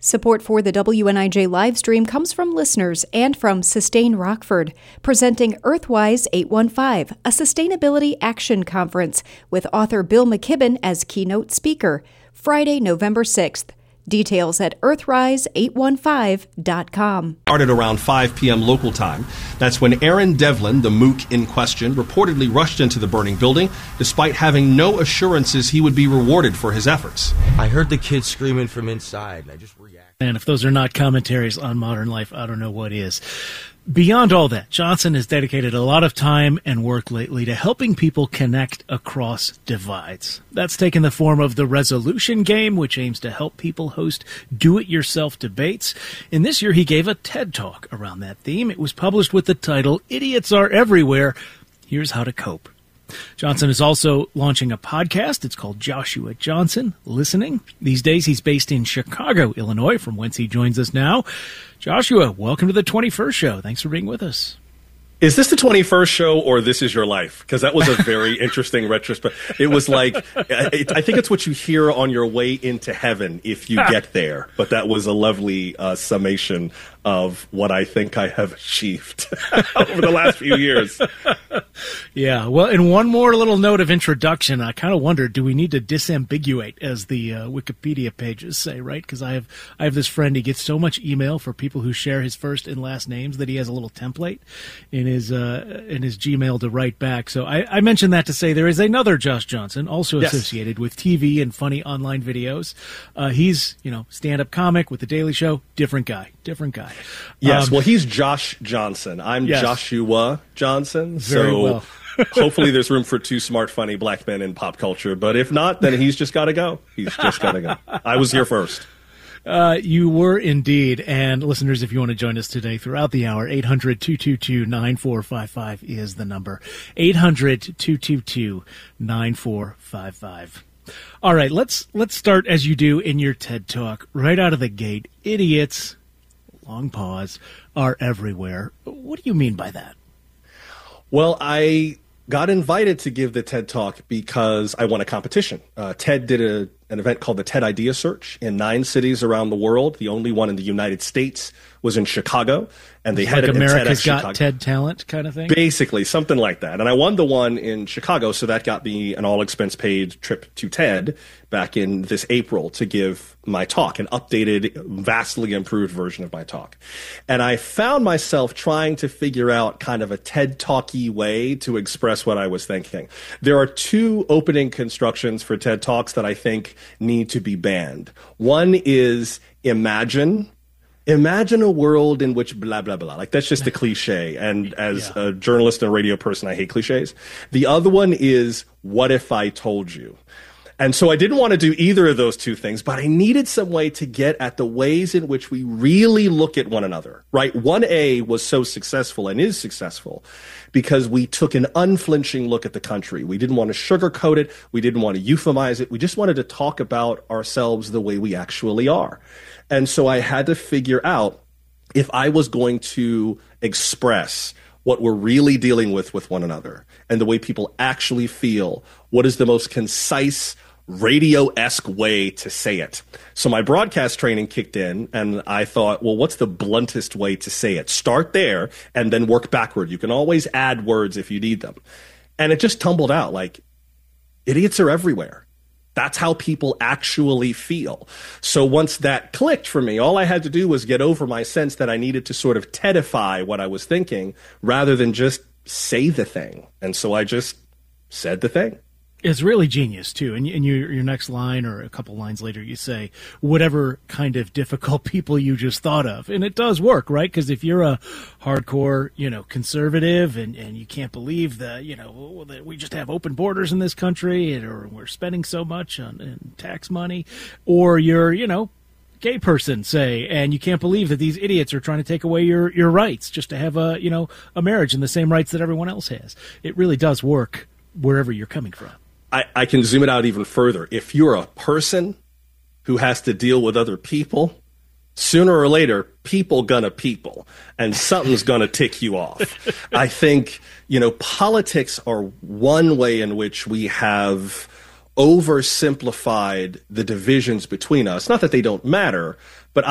Support for the WNIJ livestream comes from listeners and from Sustain Rockford, presenting Earthwise 815, a sustainability action conference with author Bill McKibben as keynote speaker, Friday, November 6th. Details at earthrise815.com. Started around 5 p.m. local time. That's when Aaron Devlin, the MOOC in question, reportedly rushed into the burning building, despite having no assurances he would be rewarded for his efforts. I heard the kids screaming from inside, and I just reacted. And if those are not commentaries on modern life, I don't know what is. Beyond all that, Johnson has dedicated a lot of time and work lately to helping people connect across divides. That's taken the form of the Resolution Game, which aims to help people host do-it-yourself debates. And this year he gave a TED Talk around that theme. It was published with the title, Idiots Are Everywhere. Here's How to Cope. Johnson is also launching a podcast. It's called Joshua Johnson Listening. These days he's based in Chicago, Illinois, from whence he joins us now. Joshua, welcome to the 21st show. Thanks for being with us. Is this the 21st show or This Is Your Life? Because that was a very interesting retrospect. It was like, I think it's what you hear on your way into heaven if you get there. But that was a lovely summation of what I think I have achieved over the last few years. Yeah, well, and one more little note of introduction. I kind of wondered, do we need to disambiguate, as the Wikipedia pages say, right? Because I have this friend, he gets so much email for people who share his first and last names that he has a little template in his Gmail to write back. So I mentioned that to say there is another Josh Johnson, also associated with TV and funny online videos. He's, stand-up comic with The Daily Show. Different guy. Yes, well, he's Josh Johnson. I'm Joshua Johnson. Very well. Hopefully there's room for two smart, funny black men in pop culture. But if not, then he's just got to go. I was here first. You were indeed. And listeners, if you want to join us today throughout the hour, 800-222-9455 is the number. 800-222-9455. All right, let's start as you do in your TED Talk, right out of the gate. Idiots, long pause, are everywhere. What do you mean by that? Well, I got invited to give the TED Talk because I won a competition. TED did an event called the TED Idea Search in 9 cities around the world. The only one in the United States was in Chicago. And they had America's Got TED Talent kind of thing? Basically, something like that. And I won the one in Chicago, so that got me an all-expense-paid trip to TED back in this April to give my talk, an updated, vastly improved version of my talk. And I found myself trying to figure out kind of a TED Talky way to express what I was thinking. There are 2 opening constructions for TED Talks that I think need to be banned. One is imagine a world in which blah, blah, blah. Like, that's just a cliche. And as a journalist and radio person, I hate cliches. The other one is, what if I told you? And so I didn't want to do either of those 2 things, but I needed some way to get at the ways in which we really look at one another, right? 1A was so successful and is successful because we took an unflinching look at the country. We didn't want to sugarcoat it. We didn't want to euphemize it. We just wanted to talk about ourselves the way we actually are. And so I had to figure out if I was going to express what we're really dealing with one another and the way people actually feel, what is the most concise, radio-esque way to say it. So my broadcast training kicked in, and I thought, well, what's the bluntest way to say it? Start there and then work backward. You can always add words if you need them. And it just tumbled out like, idiots are everywhere. That's how people actually feel. So once that clicked for me, all I had to do was get over my sense that I needed to sort of TEDify what I was thinking rather than just say the thing. And so I just said the thing. It's really genius, too. And your next line or a couple lines later, you say, whatever kind of difficult people you just thought of. And it does work, right? Because if you're a hardcore, conservative and you can't believe that, that we just have open borders in this country or we're spending so much on tax money, or you're, gay person, say, and you can't believe that these idiots are trying to take away your rights just to have a marriage and the same rights that everyone else has. It really does work wherever you're coming from. I can zoom it out even further. If you're a person who has to deal with other people, sooner or later, people gonna people, and something's gonna tick you off. I think, politics are one way in which we have oversimplified the divisions between us. Not that they don't matter, but